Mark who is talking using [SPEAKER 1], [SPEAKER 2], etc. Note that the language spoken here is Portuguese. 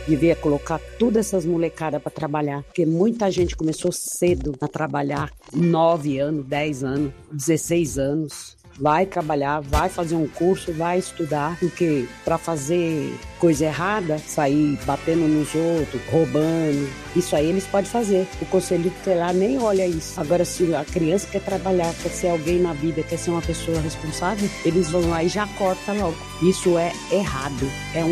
[SPEAKER 1] devia colocar todas essas molecadas para trabalhar, porque muita gente começou cedo a trabalhar, 9 anos, 10 anos, 16 anos. Vai trabalhar, vai fazer um curso, vai estudar, porque para fazer coisa errada, sair batendo nos outros, roubando, isso aí eles podem fazer. O conselho tutelar nem olha isso. Agora, se a criança quer trabalhar, quer ser alguém na vida, quer ser uma pessoa responsável, eles vão lá e já corta logo. Isso é errado, é